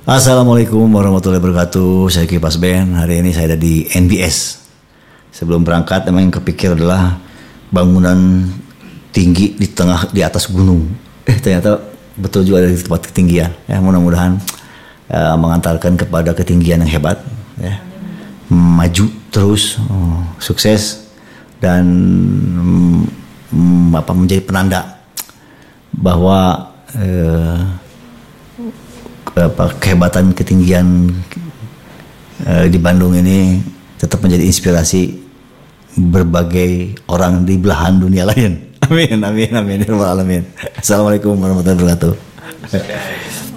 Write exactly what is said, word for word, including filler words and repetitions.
Assalamualaikum warahmatullahi wabarakatuh. Saya Kipas Ben. Hari ini saya ada di N B S. Sebelum berangkat emang yang kepikir adalah bangunan tinggi di tengah di atas gunung. Eh ternyata betul juga dari tempat ketinggian. Ya mudah-mudahan uh, mengantarkan kepada ketinggian yang hebat. Ya. Maju terus, oh, sukses dan um, apa menjadi penanda bahwa uh, apa, kehebatan ketinggian uh, di Bandung ini tetap menjadi inspirasi berbagai orang di belahan dunia lain. Amin, amin, amin. Assalamualaikum warahmatullahi wabarakatuh.